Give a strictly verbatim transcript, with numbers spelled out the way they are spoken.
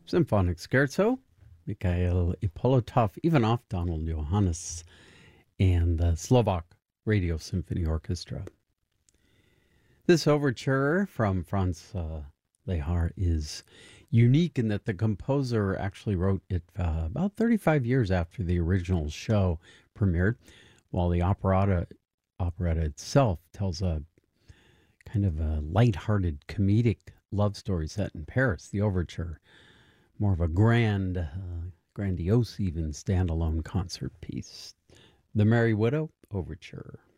Symphonic Scherzo, Mikhail Ippolitov, Ivanov, Donald Johannes, and the Slovak Radio Symphony Orchestra. This overture from Franz uh, Lehár is unique in that the composer actually wrote it uh, about thirty-five years after the original show premiered, while the operetta, operetta itself tells a kind of a light-hearted comedic love story set in Paris. The overture, more of a grand, uh, grandiose even standalone concert piece. The Merry Widow Overture.